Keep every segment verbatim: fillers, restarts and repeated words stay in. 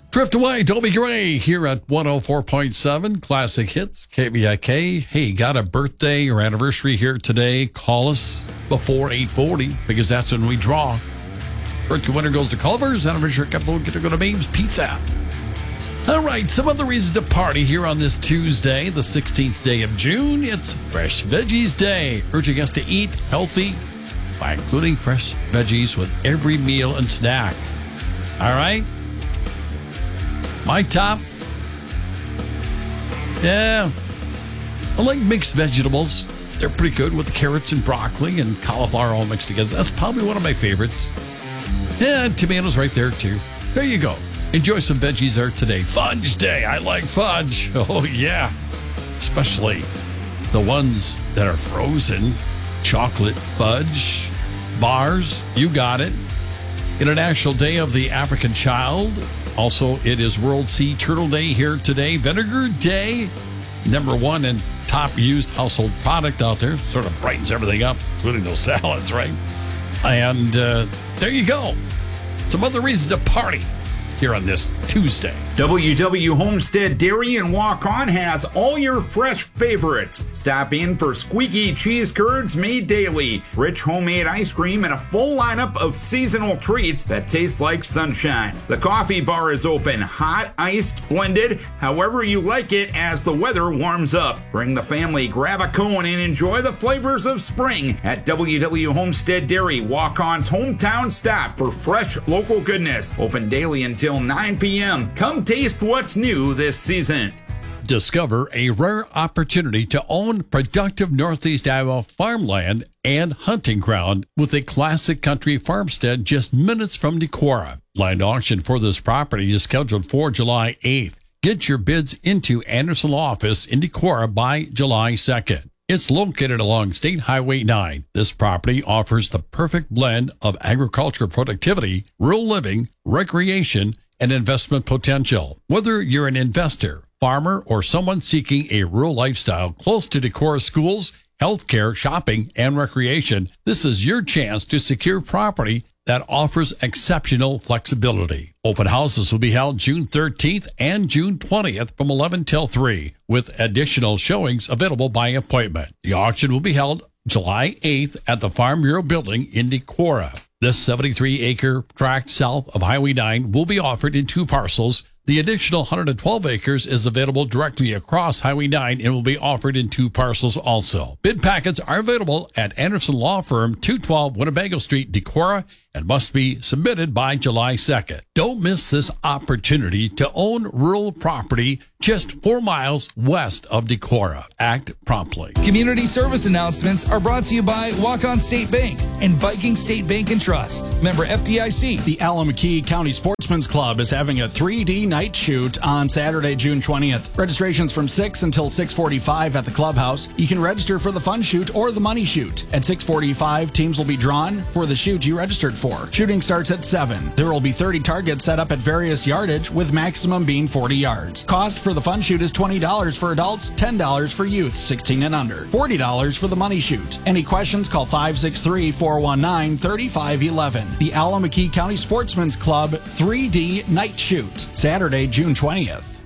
Drift Away, Toby Gray here at one oh four point seven Classic Hits, K V I K. Hey, got a birthday or anniversary here today? Call us before eight forty because that's when we draw. Birthday winner goes to Culver's. Anniversary couple get to go to Babe's Pizza. All right, some other reasons to party here on this Tuesday, the sixteenth day of June. It's Fresh Veggies Day, urging us to eat healthy by including fresh veggies with every meal and snack. All right? My top, yeah, I like mixed vegetables. They're pretty good with the carrots and broccoli and cauliflower all mixed together. That's probably one of my favorites. Yeah, tomatoes right there too. There you go. Enjoy some veggies there today. Fudge day. I like fudge. Oh, yeah. Especially the ones that are frozen. Chocolate fudge bars. You got it. International Day of the African Child. Also, it is World Sea Turtle Day here today. Vinegar Day, number one and top used household product out there. Sort of brightens everything up, including those salads, right? And uh, there you go. Some other reasons to party here on this Tuesday. W W Homestead Dairy and Walk-On has all your fresh favorites. Stop in for squeaky cheese curds made daily, rich homemade ice cream, and a full lineup of seasonal treats that taste like sunshine. The coffee bar is open, hot, iced, blended, however you like it as the weather warms up. Bring the family, grab a cone, and enjoy the flavors of spring at W W Homestead Dairy, Walk-On's hometown stop for fresh local goodness. Open daily until nine p.m. Come taste what's new this season. Discover a rare opportunity to own productive Northeast Iowa farmland and hunting ground with a classic country farmstead just minutes from Decorah. Land auction for this property is scheduled for July eighth. Get your bids into Anderson Law Office in Decorah by July second. It's located along State Highway nine. This property offers the perfect blend of agricultural productivity, rural living, recreation, and investment potential. Whether you're an investor, farmer, or someone seeking a rural lifestyle close to Decorah schools, healthcare, shopping, and recreation, this is your chance to secure property that offers exceptional flexibility. Open houses will be held June thirteenth and June twentieth from eleven till three, with additional showings available by appointment. The auction will be held July eighth at the Farm Bureau Building in Decorah. This seventy-three acre tract south of Highway nine will be offered in two parcels. The additional one hundred twelve acres is available directly across Highway nine and will be offered in two parcels also. Bid packets are available at Anderson Law Firm, two twelve Winnebago Street, Decorah, and must be submitted by July second. Don't miss this opportunity to own rural property just four miles west of Decorah. Act promptly. Community service announcements are brought to you by Walk-On State Bank and Viking State Bank and Trust. Member F D I C. The Alameda County Sportsman's Club is having a three D night shoot on Saturday, June twentieth. Registration's from six until six forty-five at the clubhouse. You can register for the fun shoot or the money shoot. At six forty-five, teams will be drawn for the shoot you registered for. Shooting starts at seven. There will be thirty targets set up at various yardage, with maximum being forty yards. Cost for the fun shoot is twenty dollars for adults, ten dollars for youth sixteen and under, forty dollars for the money shoot. Any questions, call five six three, four one nine, three five one one. The Alameda County Sportsman's Club three D Night Shoot, Saturday, June twentieth.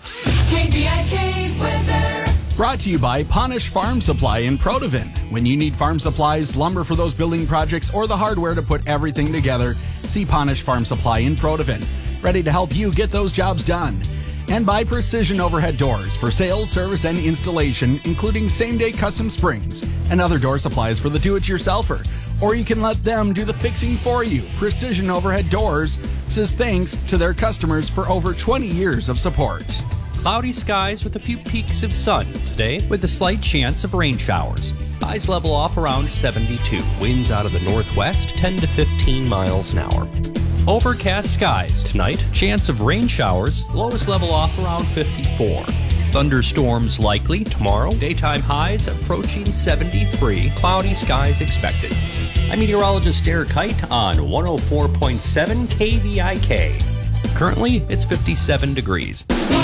K V I K weather. Brought to you by Ponish Farm Supply in Protivin. When you need farm supplies, lumber for those building projects, or the hardware to put everything together, see Ponish Farm Supply in Protivin. Ready to help you get those jobs done. And by Precision Overhead Doors for sales, service, and installation, including same-day custom springs and other door supplies for the do-it-yourselfer. Or you can let them do the fixing for you. Precision Overhead Doors says thanks to their customers for over twenty years of support. Cloudy skies with a few peaks of sun today with a slight chance of rain showers. Highs level off around seventy-two. Winds out of the northwest ten to fifteen miles an hour. Overcast skies tonight. Chance of rain showers. Lowest level off around fifty-four. Thunderstorms likely tomorrow. Daytime highs approaching seventy-three. Cloudy skies expected. I'm meteorologist Derek Kite on one oh four point seven K V I K. Currently, it's fifty-seven degrees.